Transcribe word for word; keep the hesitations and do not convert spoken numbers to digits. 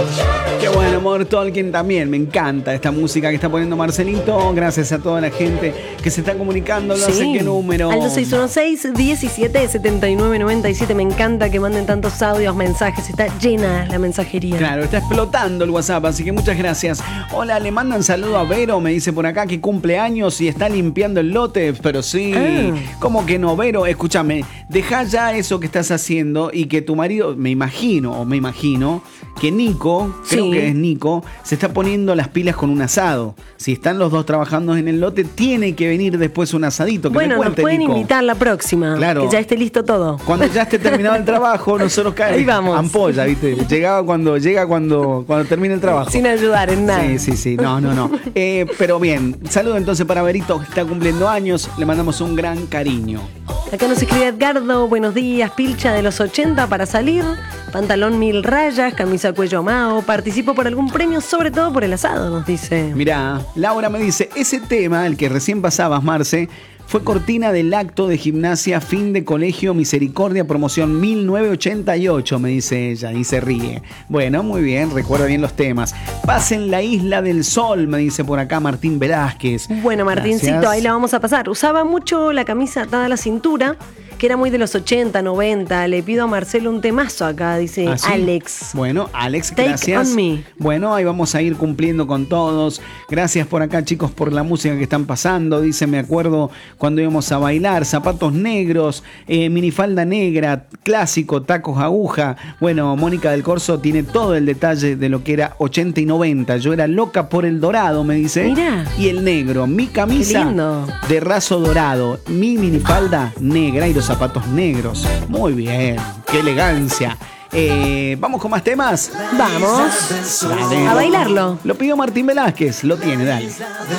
Qué bueno, amor, Tolkien también. Me encanta esta música que está poniendo Marcelito. Gracias a toda la gente que se está comunicando. No Sí. sé qué número. Al dos seis uno seis, diecisiete, setenta y nueve, noventa y siete. Me encanta que manden tantos audios, mensajes. Está llena la mensajería. Claro, está explotando el WhatsApp, así que muchas gracias. Hola, le mandan saludo a Vero, me dice por acá que cumple años y está limpiando el lote. Pero sí, Ah. ¿cómo que no, Vero? Escúchame, deja ya eso que estás haciendo y que tu marido, me imagino, o me imagino, que Nico, creo Sí. que es Nico, se está poniendo las pilas con un asado. Si están los dos trabajando en el lote, tiene que venir después un asadito. Que Bueno, me nos cuente, pueden Nico. invitar la próxima. Claro. Que ya esté listo todo. Cuando ya esté terminado el trabajo, nosotros caemos. Ahí vamos. Ampolla, ¿viste? Llegaba cuando, llega cuando, cuando termina el trabajo. Sin ayudar en nada. Sí, sí, sí. No, no, no. Eh, pero bien, saludo entonces para Verito, que está cumpliendo años. Le mandamos un gran cariño. Acá nos escribe Edgardo, buenos días, pilcha de los ochenta para salir, pantalón mil rayas, camisa cuello mao, participo por algún premio, sobre todo por el asado, nos dice. Mirá, Laura me dice, ese tema, el que recién pasabas, Marce, fue cortina del acto de gimnasia fin de colegio Misericordia, promoción mil novecientos ochenta y ocho, me dice ella, y se ríe. Bueno, muy bien, recuerda bien los temas. Pasen la Isla del Sol, me dice por acá Martín Velázquez. Bueno, Martincito, Gracias. ahí la vamos a pasar. Usaba mucho la camisa atada a la cintura, que era muy de los ochenta, noventa. Le pido a Marcelo un temazo acá, dice ¿Ah, sí? Alex. Bueno, Alex, Take gracias. on me. Bueno, ahí vamos a ir cumpliendo con todos. Gracias por acá, chicos, por la música que están pasando. Dice, me acuerdo cuando íbamos a bailar, zapatos negros, eh, minifalda negra, clásico, tacos aguja. Bueno, Mónica del Corso tiene todo el detalle de lo que era ochenta y noventa. Yo era loca por el dorado, me dice. Mirá. Y el negro. Mi camisa Qué lindo. de raso dorado, mi minifalda negra y los zapatos negros. Muy bien, qué elegancia. Eh, Vamos con más temas. Vamos Dale. a bailarlo. Lo pidió Martín Velázquez, lo tiene, dale.